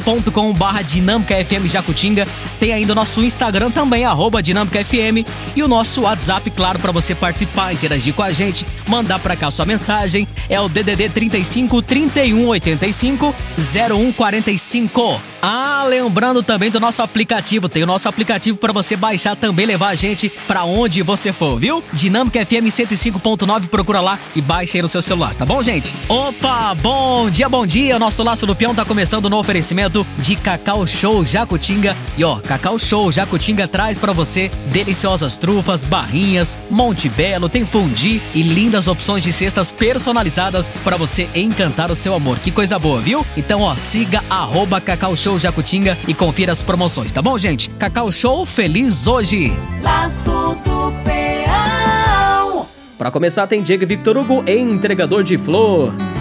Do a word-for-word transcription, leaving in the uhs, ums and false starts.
ponto com barra Dinâmica F M Jacutinga. Tem ainda o nosso Instagram também, arroba Dinâmica F M. E o nosso WhatsApp, claro, para você participar, interagir com a gente, mandar para cá sua mensagem. É o D D D trinta e cinco, trinta e um, oitenta e cinco, zero um quarenta e cinco. Ah, lembrando também do nosso aplicativo. Tem o nosso aplicativo para você baixar também, levar a gente para onde você for, viu? Dinâmica F M cento e cinco ponto nove, procura lá e baixa aí no seu celular, tá bom, gente? Opa, bom dia, bom dia. O nosso Laço do Peão tá começando no oferecimento de Cacau Show Jacutinga. E ó, Cacau Show Jacutinga traz para você deliciosas trufas, barrinhas, Monte Belo, tem fundi e lindas opções de cestas personalizadas para você encantar o seu amor. Que coisa boa, viu? Então, ó, siga arroba Cacau Show Jacutinga e confira as promoções, tá bom, gente? Cacau Show, feliz hoje! Laço do Peão. Pra começar, tem Diego Victor Hugo, entregador de flor.